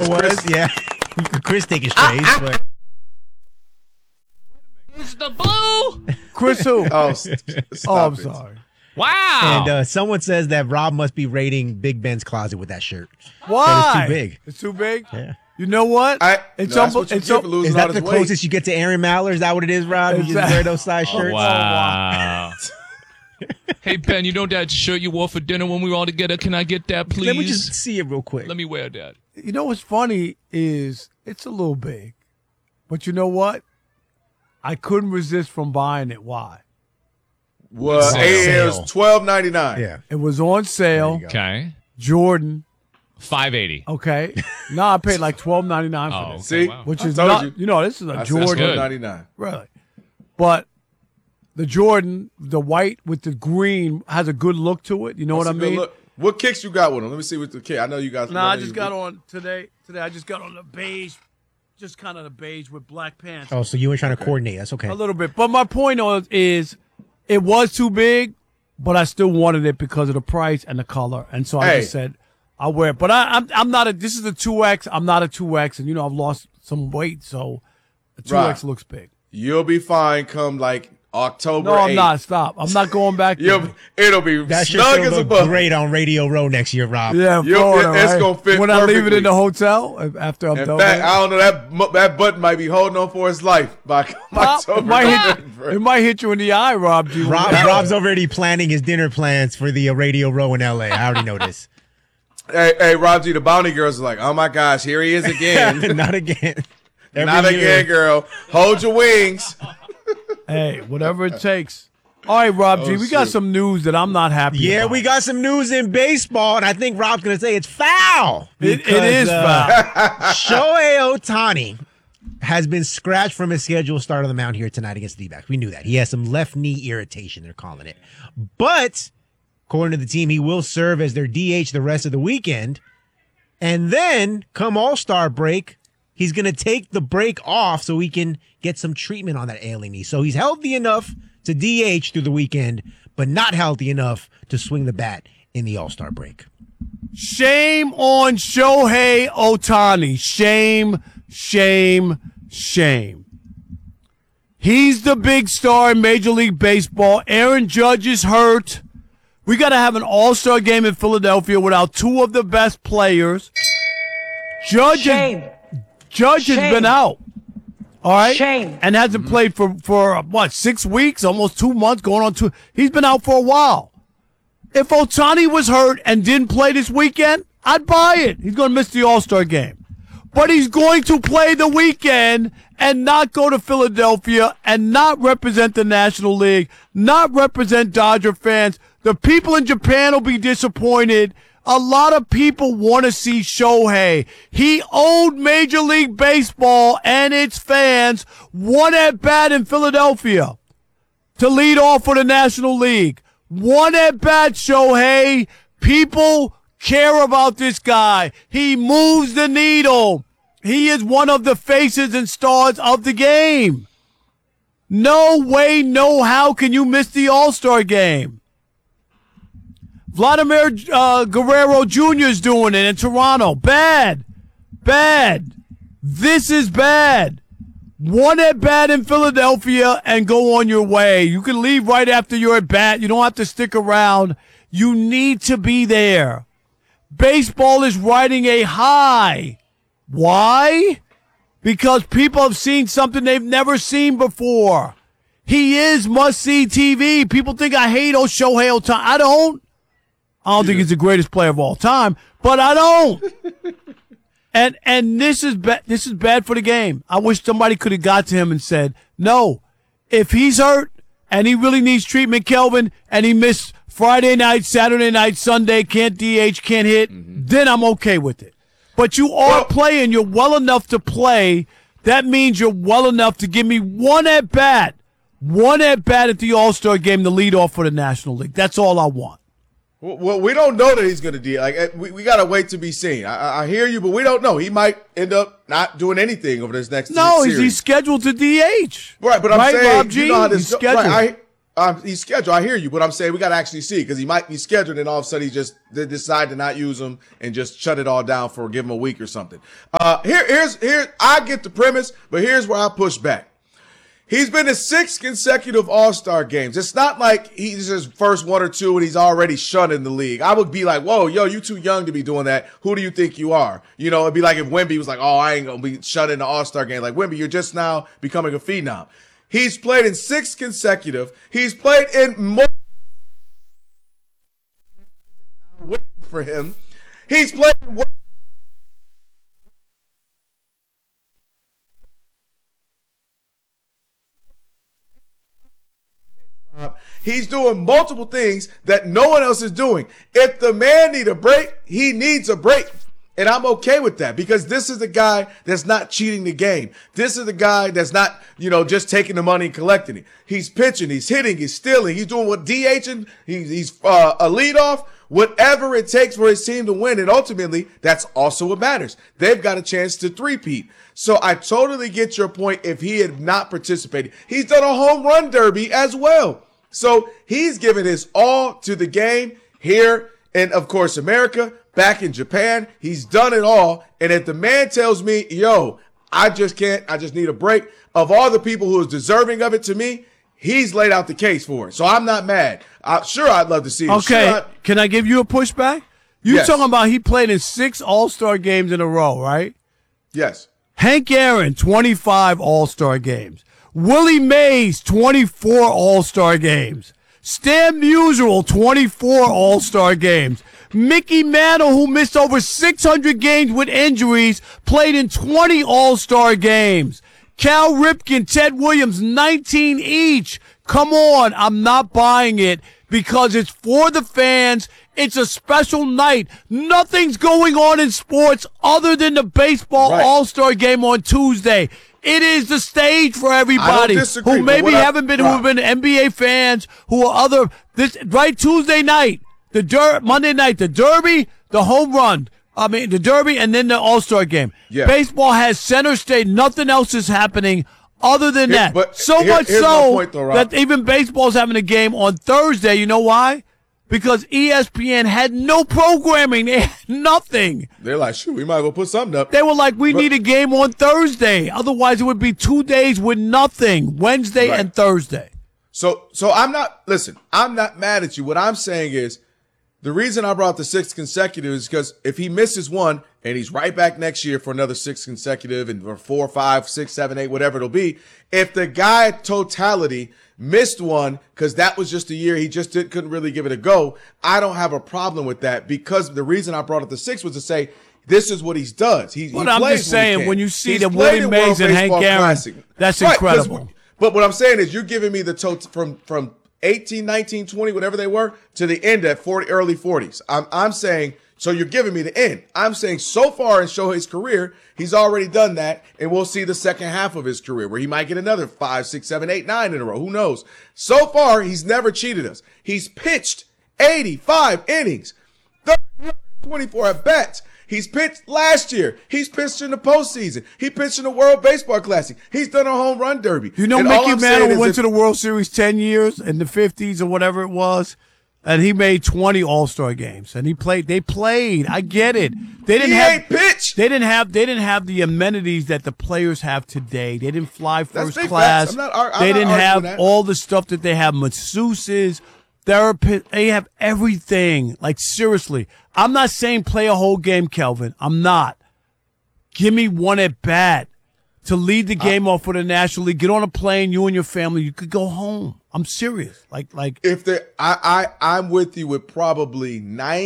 was. Yeah. Chris taking strays. But... It's the blue. Chris who? Oh, I'm sorry. Wow. And someone says that Rob must be raiding Big Ben's closet with that shirt. Why? That it's too big. It's too big? Yeah. You know what? That's what you get for losing Is all that this the weight. closest you get to Aaron Mallard? Is that what it is, Rob? You just wear those size shirts? Wow. Hey, Ben, you know that shirt you wore for dinner when we were all together? Can I get that, please? Let me just see it real quick. Let me wear that. You know what's funny is it's a little big. But you know what? I couldn't resist from buying it. Why? Well, it was $12.99. Yeah. It was on sale. Okay. Jordan. $5.80. Okay. No, I paid like $12.99 for this. See? Wow. Which I is told not, you. you know, this is a I said Jordan. $12.99. Really. But the Jordan, the white with the green, has a good look to it. You know what I mean? Look. What kicks you got with them? Let me see what the kick. I know you guys. I just got on today. I just got on the beige, just kind of the beige with black pants. Oh, so you were trying to coordinate. That's okay. A little bit. But my point is it was too big, but I still wanted it because of the price and the color. And so I just said, I'll wear it. But I'm not this is a 2X. I'm not a 2X. And, you know, I've lost some weight, so a 2X looks big. You'll be fine come like October 8th. No, I'm not. Stop. I'm not going back there. It'll be That snug as a bug. great on Radio Row next year, Rob. Yeah, Florida, it's right? going to fit when I leave it perfectly. in the hotel after I'm In done. fact, I don't know, that button might be holding on for his life by October. It might hit you in the eye, Rob G. Rob's already planning his dinner plans for the Radio Row in L.A. I already know this. Hey, Rob G, the Bounty Girls are like, oh my gosh, here he is again. Not again. Not again, girl. Hold your wings. Hey, whatever it takes. All right, Rob G, we got some news that I'm not happy about. Yeah, we got some news in baseball, and I think Rob's going to say it's foul. It is foul. Shohei Ohtani has been scratched from his scheduled start on the mound here tonight against the D-backs. We knew that. He has some left knee irritation, they're calling it. But, according to the team, he will serve as their DH the rest of the weekend. And then, come All-Star break, he's going to take the break off so he can get some treatment on that ailing knee. So he's healthy enough to DH through the weekend, but not healthy enough to swing the bat in the All-Star break. Shame on Shohei Ohtani. Shame, shame, shame. He's the big star in Major League Baseball. Aaron Judge is hurt. We got to have an All-Star game in Philadelphia without two of the best players. Judge has been out. All right? Shame. And hasn't played for 6 weeks, almost 2 months, going on 2. He's been out for a while. If Ohtani was hurt and didn't play this weekend, I'd buy it. He's going to miss the All-Star game. But he's going to play the weekend and not go to Philadelphia and not represent the National League, not represent Dodger fans. The people in Japan will be disappointed. A lot of people want to see Shohei. He owed Major League Baseball and its fans one at bat in Philadelphia to lead off for the National League. One at bat, Shohei. People care about this guy. He moves the needle. He is one of the faces and stars of the game. No way, no how can you miss the All-Star game. Vladimir Guerrero Jr. is doing it in Toronto. Bad. This is bad. One at bat in Philadelphia and go on your way. You can leave right after you're at bat. You don't have to stick around. You need to be there. Baseball is riding a high. Why? Because people have seen something they've never seen before. He is must-see TV. People think I hate Shohei Ohtani. I don't think he's the greatest player of all time, but I don't. And this is bad for the game. I wish somebody could have got to him and said, no, if he's hurt and he really needs treatment, Kelvin, and he missed Friday night, Saturday night, Sunday, can't DH, can't hit, then I'm okay with it. But you are playing. You're well enough to play. That means you're well enough to give me one at bat at the All-Star game to lead off for the National League. That's all I want. Well, we don't know that he's going to do. Like we got to wait to be seen. I hear you, but we don't know. He might end up not doing anything over this next. No, series. he's scheduled to DH. Right, but I'm saying Rob G, you know how this he's scheduled. Right, He's scheduled. I hear you, but I'm saying we got to actually see because he might be scheduled and all of a sudden he just decide to not use him and just shut it all down for give him a week or something. Here's I get the premise, but here's where I push back. He's been to 6 consecutive All-Star games. It's not like he's his first 1 or 2 and he's already shunned in the league. I would be like, whoa, yo, you too young to be doing that. Who do you think you are? You know, it'd be like if Wemby was like, oh, I ain't going to be shut in the All-Star game. Like, Wemby, you're just now becoming a phenom. He's played in 6 consecutive. He's played in more for him. He's played in He's doing multiple things that no one else is doing. If the man need a break, he needs a break. And I'm okay with that because this is the guy that's not cheating the game. This is the guy that's not, just taking the money and collecting it. He's pitching, he's hitting, he's stealing, he's doing what DHing, he's a leadoff, whatever it takes for his team to win. And ultimately, that's also what matters. They've got a chance to three-peat. So I totally get your point if he had not participated. He's done a home run derby as well. So he's given his all to the game here in, of course, America. Back in Japan, he's done it all. And if the man tells me, yo, I just need a break, of all the people who is deserving of it to me, he's laid out the case for it. So I'm not mad. Sure, I'd love to see it. Okay, can I give you a pushback? You're talking about he played in 6 All-Star games in a row, right? Yes. Hank Aaron, 25 All-Star games. Willie Mays, 24 All-Star games. Stan Musial, 24 All-Star games. Mickey Mantle, who missed over 600 games with injuries, played in 20 All-Star games. Cal Ripken, Ted Williams, 19 each. Come on, I'm not buying it because it's for the fans. It's a special night. Nothing's going on in sports other than the baseball All-Star game on Tuesday. It is the stage for everybody who maybe haven't been, who have been NBA fans, who are Tuesday night. Monday night, the Derby, the home run. The Derby, and then the All-Star game. Yeah. Baseball has center stage. Nothing else is happening other than that. That even baseball's having a game on Thursday. You know why? Because ESPN had no programming. They had nothing. They're like, shoot, we might as well put something up. They were like, we need a game on Thursday. Otherwise, it would be 2 days with nothing, Wednesday and Thursday. So I'm not mad at you. What I'm saying is, the reason I brought the 6 consecutive is because if he misses one and he's right back next year for another 6 consecutive and or 4, 5, 6, 7, 8, whatever it'll be, if the guy totality missed one because that was just a year he just couldn't really give it a go, I don't have a problem with that because the reason I brought up the 6 was to say this is what he does. I'm just saying when you see the Willie Mays and Hank Aaron, that's incredible. But what I'm saying is you're giving me the from 18, 19, 20, whatever they were, to the end at early 40s. I'm saying, so you're giving me the end. I'm saying so far in Shohei's career, he's already done that, and we'll see the second half of his career where he might get another 5, 6, 7, 8, 9 in a row. Who knows? So far, he's never cheated us. He's pitched 85 innings, 24 at-bats. He's pitched last year. He's pitched in the postseason. He pitched in the World Baseball Classic. He's done a home run derby. You know, Mickey Mantle went to the World Series 10 years in the 50s or whatever it was, and he made 20 All-Star games. And they played. I get it. They didn't pitch. They didn't have the amenities that the players have today. They didn't fly first class. They didn't have all the stuff that they have, masseuses, therapists. They have everything. Like, seriously. I'm not saying play a whole game, Kelvin. I'm not. Give me one at bat to lead the game off for the National League. Get on a plane, you and your family. You could go home. I'm serious. I'm with you with probably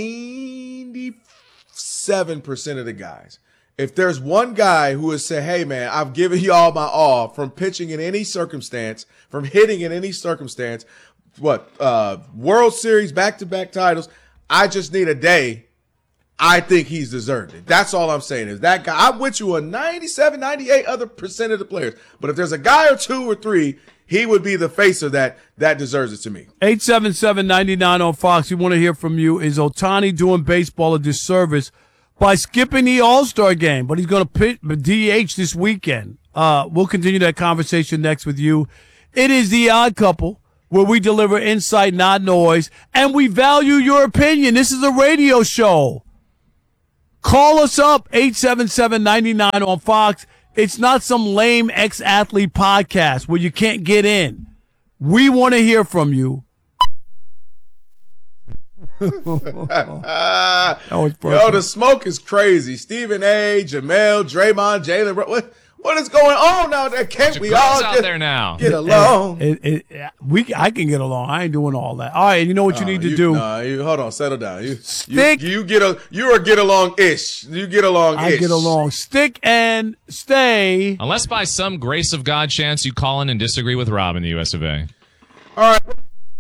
97% of the guys. If there's one guy who has said, hey, man, I've given you all my all from pitching in any circumstance, from hitting in any circumstance, World Series, back-to-back titles, I just need a day. I think he's deserved it. That's all I'm saying is that guy. I'm with you on 97, 98 other percent of the players. But if there's a guy or 2 or 3, he would be the face of that deserves it to me. 877-99 on Fox. We want to hear from you. Is Ohtani doing baseball a disservice by skipping the All-Star game? But he's going to DH this weekend. We'll continue that conversation next with you. It is The Odd Couple. where we deliver insight, not noise, and we value your opinion. This is a radio show. Call us up, 877-99 on Fox. It's not some lame ex-athlete podcast where you can't get in. We want to hear from you. That was perfect. Yo, the smoke is crazy. Stephen A, Jamel, Draymond, Jalen. What is going on now? There can't we all out there now. get along? I can get along. I ain't doing all that. All right, you know what you need to do? Hold on, settle down. You are get along ish. You get along. I get along. Stick and stay. Unless by some grace of God chance you call in and disagree with Rob in the US of A. All right.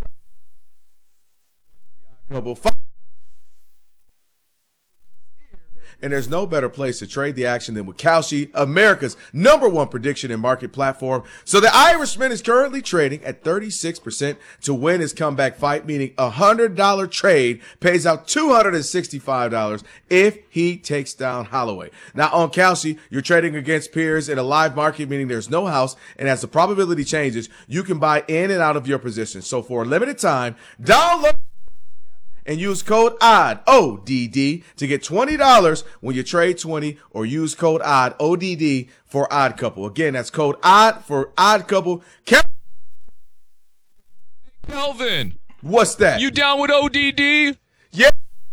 And there's no better place to trade the action than with Kalshi, America's #1 prediction and market platform. So the Irishman is currently trading at 36% to win his comeback fight, meaning a $100 trade pays out $265 if he takes down Holloway. Now on Kalshi, you're trading against peers in a live market, meaning there's no house, and as the probability changes, you can buy in and out of your position. So for a limited time, download and use code ODD, ODD, to get $20 when you trade 20, or use code ODD, ODD, for Odd Couple. Again, that's code ODD for Odd Couple. Kelvin, What's that? you down with ODD? Yeah.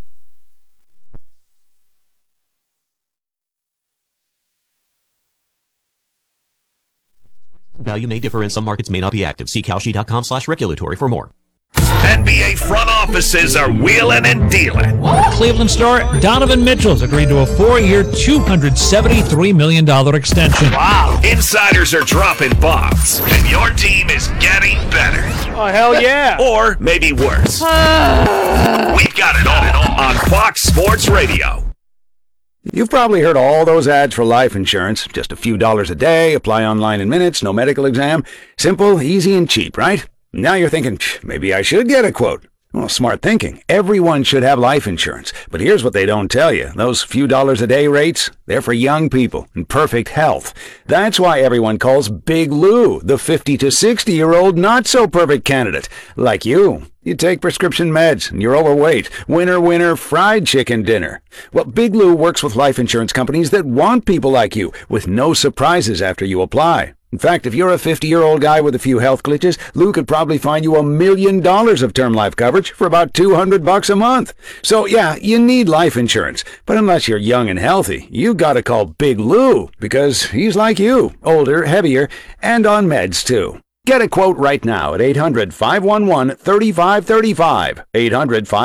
Value may differ and some markets may not be active. See Kalshi.com/regulatory for more. NBA front offices are wheeling and dealing. Cleveland star Donovan Mitchell's agreed to a 4-year, $273 million extension. Wow. Insiders are dropping bombs, and your team is getting better. Oh, hell yeah. Or maybe worse. We've got it all on Fox Sports Radio. You've probably heard all those ads for life insurance. Just a few dollars a day, apply online in minutes, no medical exam. Simple, easy, and cheap, right? Now you're thinking, maybe I should get a quote. Well, smart thinking. Everyone should have life insurance. But here's what they don't tell you. Those few dollars a day rates, they're for young people in perfect health. That's why everyone calls Big Lou the 50 to 60-year-old not-so-perfect candidate. Like you. You take prescription meds and you're overweight. Winner, fried chicken dinner. Well, Big Lou works with life insurance companies that want people like you, with no surprises after you apply. In fact, if you're a 50-year-old guy with a few health glitches, Lou could probably find you $1 million of term life coverage for about $200 a month. So yeah, you need life insurance. But unless you're young and healthy, you gotta call Big Lou, because he's like you, older, heavier, and on meds too. Get a quote right now at 800-511-3535,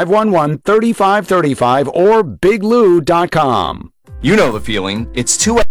800-511-3535, or biglou.com. You know the feeling. It's 2